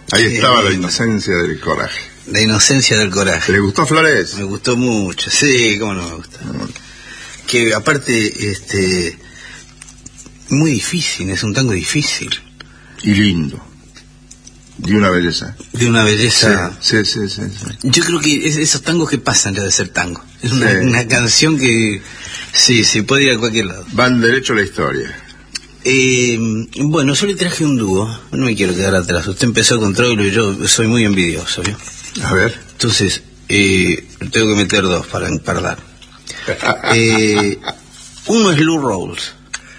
Ahí estaba la inocencia del coraje. La inocencia del coraje. ¿Le gustó Flores? Me gustó mucho, sí, cómo no me gusta. Que aparte, muy difícil, es un tango difícil. Y lindo. De una belleza. De una belleza. Sí. Yo creo que esos tangos que pasan ya de ser tango. Es una canción que sí, puede ir a cualquier lado. Van derecho a la historia. Bueno, yo le traje un dúo, no me quiero quedar atrás. Usted empezó con Troilo y yo soy muy envidioso, ¿vio? A ver. Entonces, tengo que meter dos para empardar. Uno es Lou Rawls.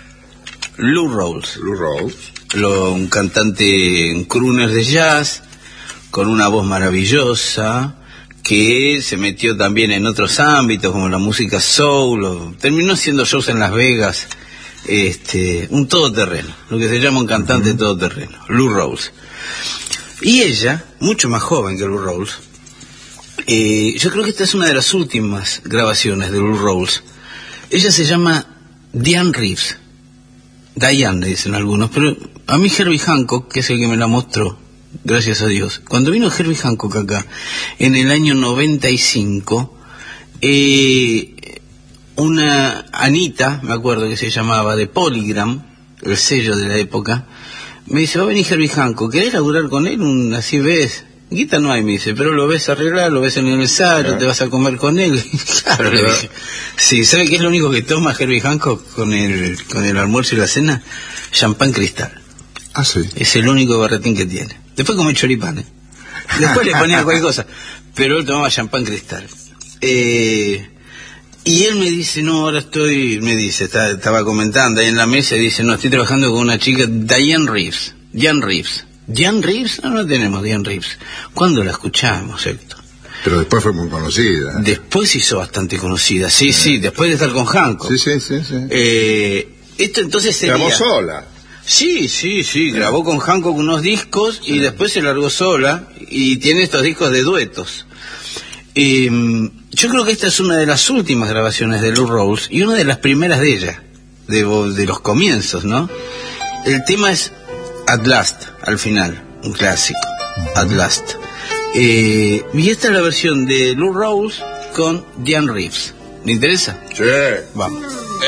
Un cantante, un crooner de jazz, con una voz maravillosa, que se metió también en otros ámbitos, como la música soul, terminó haciendo shows en Las Vegas, un todoterreno, lo que se llama un cantante todoterreno, Lou Rawls. Y ella, mucho más joven que Lou Rawls, yo creo que esta es una de las últimas grabaciones de Lou Rawls. Ella se llama Diane Reeves. Diane le dicen algunos, pero a mí Herbie Hancock, que es el que me la mostró, gracias a Dios, cuando vino Herbie Hancock acá, en el año 95, una Anita, me acuerdo que se llamaba, de Polygram, el sello de la época, me dice, va a venir Herbie Hancock, ¿querés laburar con él? Así ves, guita no hay, me dice, pero lo ves arreglar, lo ves en el aniversario, te vas a comer con él. Claro, le dije. Sí, ¿sabe qué es lo único que toma Herbie Hancock con el almuerzo y la cena? Champán Cristal. Ah, sí. Es el único berretín que tiene. Después come choripán, Después le ponía cualquier cosa, pero él tomaba Champán Cristal. Y él me dice, no, ahora estaba comentando ahí en la mesa, y dice, no, estoy trabajando con una chica, Diane Reeves. ¿Diane Reeves? No tenemos Diane Reeves. ¿Cuándo la escuchamos, Héctor? Pero después fue muy conocida. Después hizo bastante conocida, sí, después de estar con Hancock. Sí. Esto entonces sería... ¿Grabó sola? Sí, grabó con Hancock unos discos y después se largó sola y tiene estos discos de duetos. Yo creo que esta es una de las últimas grabaciones de Lou Rawls y una de las primeras de ella, de los comienzos, ¿no? El tema es At Last, al final, un clásico, At Last. Y esta es la versión de Lou Rawls con Diane Reeves. ¿Le interesa? Sí. Vamos.